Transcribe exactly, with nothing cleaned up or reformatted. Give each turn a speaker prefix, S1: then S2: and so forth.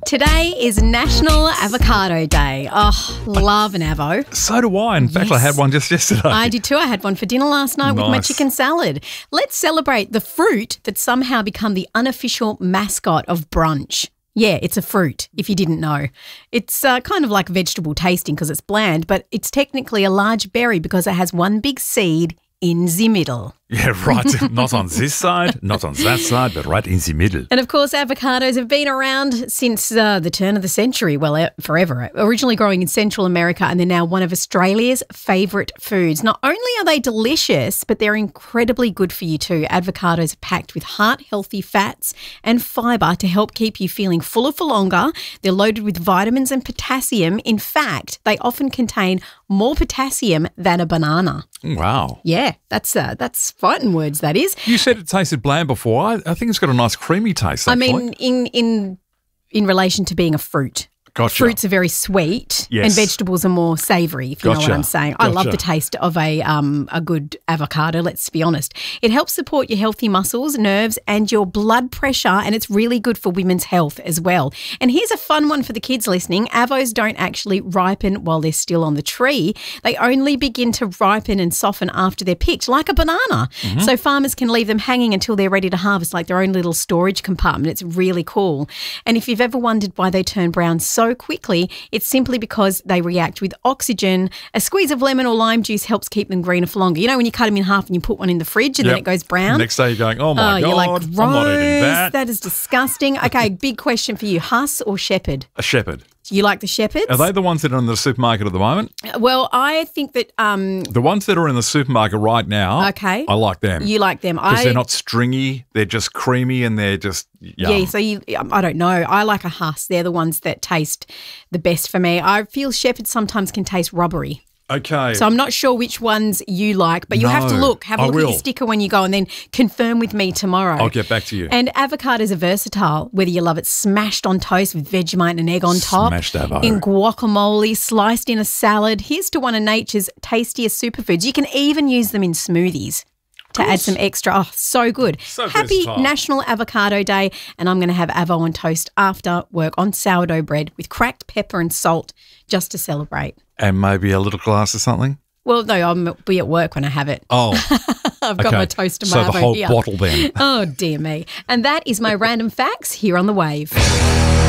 S1: Today is National Avocado Day. Oh, love an avo.
S2: So do I. In fact,
S1: Yes.
S2: I had one just yesterday.
S1: I did too. I had one for dinner last night with my
S2: Nice.
S1: chicken salad. Let's celebrate the fruit that's somehow become the unofficial mascot of brunch. Yeah, it's a fruit, if you didn't know. It's uh, kind of like vegetable tasting because it's bland, but it's technically a large berry because it has one big seed in the middle.
S2: Yeah, right. Not on this side, not on that side, but right in the middle.
S1: And of course, avocados have been around since uh, the turn of the century, well, uh, forever. Originally growing in Central America, and they're now one of Australia's favourite foods. Not only are they delicious, but they're incredibly good for you too. Avocados are packed with heart-healthy fats and fibre to help keep you feeling fuller for longer. They're loaded with vitamins and potassium. In fact, they often contain more potassium than a banana.
S2: Wow.
S1: Yeah, that's uh, that's fighting words, that is.
S2: You said it tasted bland before. I, I think it's got a nice creamy taste,
S1: I
S2: actually.
S1: mean, in in in relation to being a fruit.
S2: Gotcha.
S1: Fruits are very sweet
S2: Yes.
S1: and vegetables are more savoury, if you know
S2: Gotcha.
S1: what I'm saying. I love
S2: Gotcha.
S1: the taste of a um, a good avocado, let's be honest. It helps support your healthy muscles, nerves and your blood pressure, and it's really good for women's health as well. And here's a fun one for the kids listening. Avos don't actually ripen while they're still on the tree. They only begin to ripen and soften after they're picked, like a banana.
S2: Mm-hmm.
S1: So farmers can leave them hanging until they're ready to harvest, like their own little storage compartment. It's really cool. And if you've ever wondered why they turn brown so quickly, it's simply because they react with oxygen. A squeeze of lemon or lime juice helps keep them greener for longer. You know when you cut them in half and you put one in the fridge and then
S2: Yep.
S1: it goes brown?
S2: Next day you're going, oh, my
S1: oh,
S2: God,
S1: you're like, gross,
S2: I'm not eating that.
S1: that is disgusting. Okay, big question for you. Huss or shepherd?
S2: A shepherd.
S1: You like the shepherds?
S2: Are they the ones that are in the supermarket at the moment?
S1: Well, I think that um,
S2: The ones that are in the supermarket right now,
S1: Okay.
S2: I like them.
S1: you like them.
S2: Because
S1: I
S2: they're not stringy, they're just creamy and they're just yum.
S1: Yeah, so you, I don't know. I like a Huss. They're the ones that taste the best for me. I feel shepherds sometimes can taste rubbery.
S2: Okay.
S1: So I'm not sure which ones you like, but you'll have to
S2: No,
S1: look. Have a
S2: I
S1: look at
S2: will.
S1: your sticker when you go and then confirm with me tomorrow.
S2: I'll get back to you.
S1: And avocados are versatile, whether you love it smashed on toast with Vegemite and an egg on top,
S2: Smashed avo.
S1: in guacamole, sliced in a salad. Here's to one of nature's tastiest superfoods. You can even use them in smoothies to add some extra. Oh, so good.
S2: So
S1: Happy
S2: versatile.
S1: National Avocado Day. And I'm going to have avo on toast after work on sourdough bread with cracked pepper and salt just to celebrate.
S2: And maybe a little glass of something?
S1: Well, no, I'll be at work when I have it.
S2: Oh,
S1: I've got
S2: okay.
S1: my toast and
S2: So
S1: my
S2: the
S1: avo
S2: whole
S1: here.
S2: bottle then.
S1: Oh, dear me. And that is my random facts here on The Wave.